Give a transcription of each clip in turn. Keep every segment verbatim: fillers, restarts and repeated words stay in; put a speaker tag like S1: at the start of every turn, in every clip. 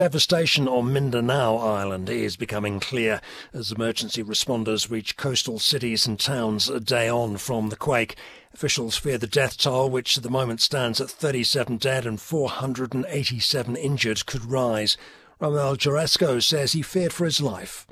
S1: Devastation on Mindanao Island is becoming clear as emergency responders reach coastal cities and towns a day on from the quake. Officials fear the death toll, which at the moment stands at thirty-seven dead and four hundred eighty-seven injured, could rise. Romel Jaresco says he feared for his life.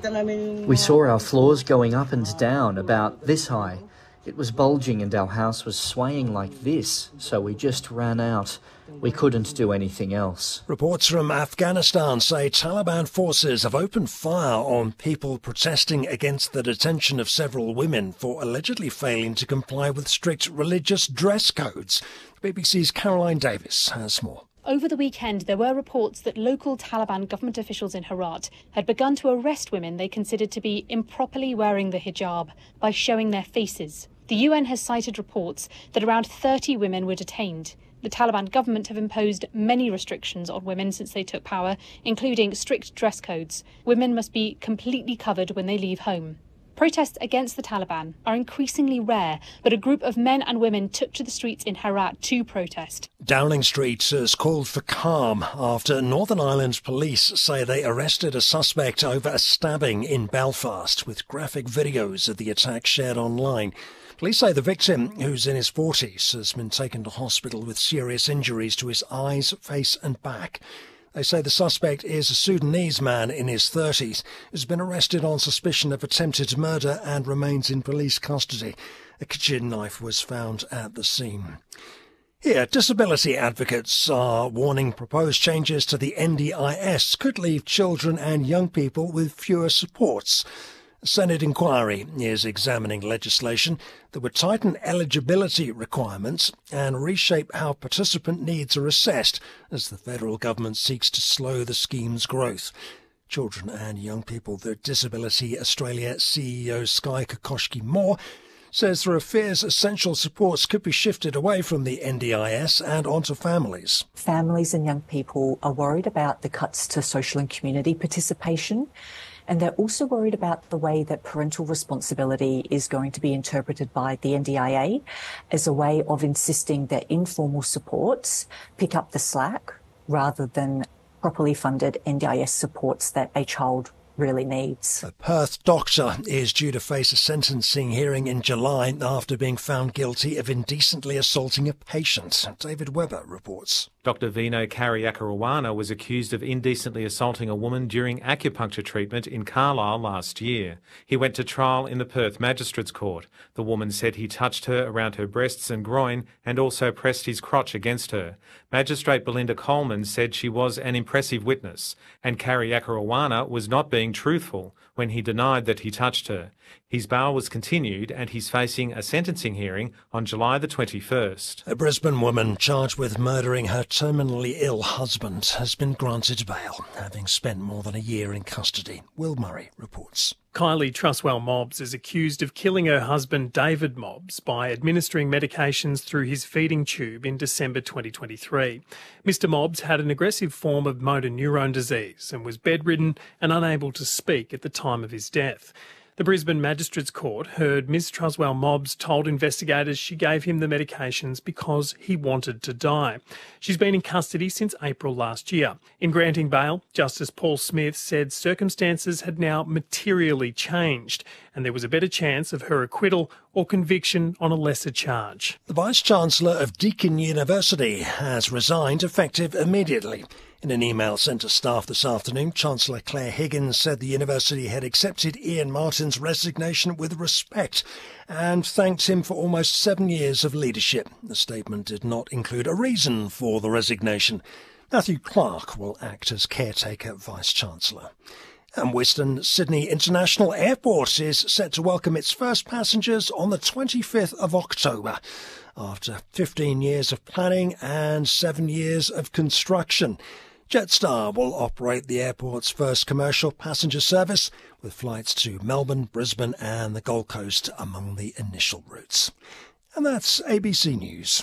S2: We saw our floors going up and down about this high. It was bulging and our house was swaying like this, so we just ran out. We couldn't do anything else.
S1: Reports from Afghanistan say Taliban forces have opened fire on people protesting against the detention of several women for allegedly failing to comply with strict religious dress codes. The B B C's Caroline Davis has more.
S3: Over the weekend, there were reports that local Taliban government officials in Herat had begun to arrest women they considered to be improperly wearing the hijab by showing their faces. The U N has cited reports that around thirty women were detained. The Taliban government have imposed many restrictions on women since they took power, including strict dress codes. Women must be completely covered when they leave home. Protests against the Taliban are increasingly rare, but a group of men and women took to the streets in Herat to protest.
S1: Downing Street has called for calm after Northern Ireland police say they arrested a suspect over a stabbing in Belfast, with graphic videos of the attack shared online. Police say the victim, who's in his forties, has been taken to hospital with serious injuries to his eyes, face and back. They say the suspect is a Sudanese man in his thirties who's been arrested on suspicion of attempted murder and remains in police custody. A kitchen knife was found at the scene. Here, disability advocates are warning proposed changes to the N D I S could leave children and young people with fewer supports. A Senate inquiry is examining legislation that would tighten eligibility requirements and reshape how participant needs are assessed as the federal government seeks to slow the scheme's growth. Children and Young People with Disability Australia C E O Skye Kokoschky-Moore says there are fears essential supports could be shifted away from the N D I S and onto families.
S4: Families and young people are worried about the cuts to social and community participation. And they're also worried about the way that parental responsibility is going to be interpreted by the N D I A as a way of insisting that informal supports pick up the slack rather than properly funded N D I S supports that a child really needs.
S1: A Perth doctor is due to face a sentencing hearing in July after being found guilty of indecently assaulting a patient. David Webber reports.
S5: Doctor Vino Kariyakaruwana was accused of indecently assaulting a woman during acupuncture treatment in Carlisle last year. He went to trial in the Perth Magistrates Court. The woman said he touched her around her breasts and groin and also pressed his crotch against her. Magistrate Belinda Coleman said she was an impressive witness, and Kariyakaruwana was not being truthful when he denied that he touched her. His bail was continued and he's facing a sentencing hearing on July the twenty-first.
S1: A Brisbane woman charged with murdering her terminally ill husband has been granted bail, having spent more than a year in custody. Will Murray reports.
S6: Kylie Truswell-Mobbs is accused of killing her husband David Mobbs by administering medications through his feeding tube in December twenty twenty-three. Mister Mobbs had an aggressive form of motor neurone disease and was bedridden and unable to speak at the time of his death. The Brisbane Magistrates Court heard Miss Truswell-Mobbs told investigators she gave him the medications because he wanted to die. She's been in custody since April last year. In granting bail, Justice Paul Smith said circumstances had now materially changed and there was a better chance of her acquittal or conviction on a lesser charge.
S1: The Vice-Chancellor of Deakin University has resigned effective immediately. In an email sent to staff this afternoon, Chancellor Claire Higgins said the university had accepted Ian Martin's resignation with respect and thanked him for almost seven years of leadership. The statement did not include a reason for the resignation. Matthew Clark will act as caretaker Vice-Chancellor. And Western Sydney International Airport is set to welcome its first passengers on the twenty-fifth of October, after fifteen years of planning and seven years of construction. Jetstar will operate the airport's first commercial passenger service, with flights to Melbourne, Brisbane and the Gold Coast among the initial routes. And that's A B C News.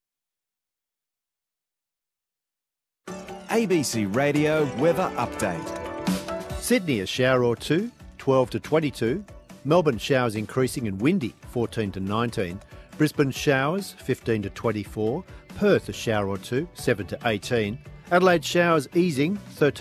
S7: A B C Radio Weather Update.
S8: Sydney a shower or two, twelve to twenty-two. Melbourne showers increasing and windy, fourteen to nineteen. Brisbane showers, fifteen to twenty-four. Perth a shower or two, seven to eighteen. Adelaide showers easing, thirteen